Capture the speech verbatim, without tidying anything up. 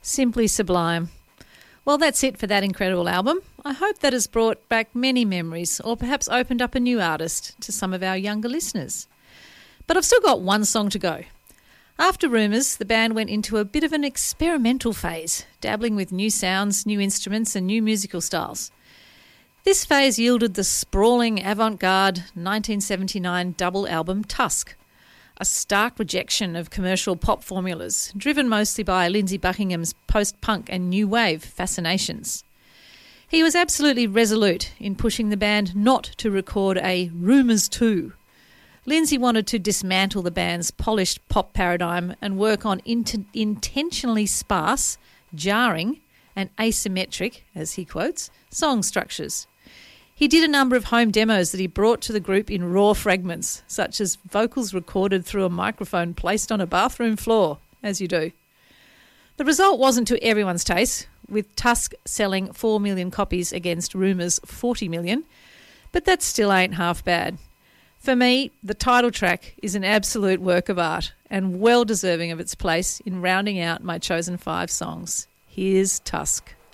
Simply sublime. Well, that's it for that incredible album. I hope that has brought back many memories or perhaps opened up a new artist to some of our younger listeners. But I've still got one song to go. After Rumours, the band went into a bit of an experimental phase, dabbling with new sounds, new instruments and new musical styles. This phase yielded the sprawling avant-garde nineteen seventy-nine double album Tusk, a stark rejection of commercial pop formulas, driven mostly by Lindsey Buckingham's post-punk and new wave fascinations. He was absolutely resolute in pushing the band not to record a Rumours two. Lindsey wanted to dismantle the band's polished pop paradigm and work on int- intentionally sparse, jarring and asymmetric, as he quotes, song structures. He did a number of home demos that he brought to the group in raw fragments, such as vocals recorded through a microphone placed on a bathroom floor, as you do. The result wasn't to everyone's taste, with Tusk selling four million copies against Rumours' forty million, but that still ain't half bad. For me, the title track is an absolute work of art and well deserving of its place in rounding out my chosen five songs. Here's Tusk.